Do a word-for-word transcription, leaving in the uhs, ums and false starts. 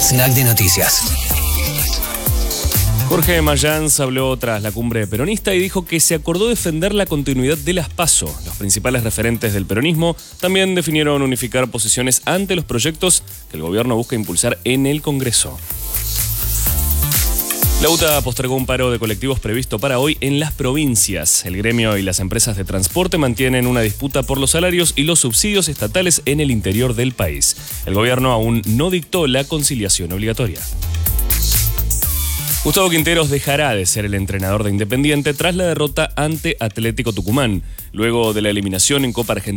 Snack de noticias. Jorge Mayans habló tras la cumbre peronista y dijo que se acordó defender la continuidad de las PASO. Los principales referentes del peronismo también definieron unificar posiciones ante los proyectos que el gobierno busca impulsar en el Congreso. La UTA postergó un paro de colectivos previsto para hoy en las provincias. El gremio y las empresas de transporte mantienen una disputa por los salarios y los subsidios estatales en el interior del país. El gobierno aún no dictó la conciliación obligatoria. Gustavo Quinteros dejará de ser el entrenador de Independiente tras la derrota ante Atlético Tucumán, luego de la eliminación en Copa Argentina.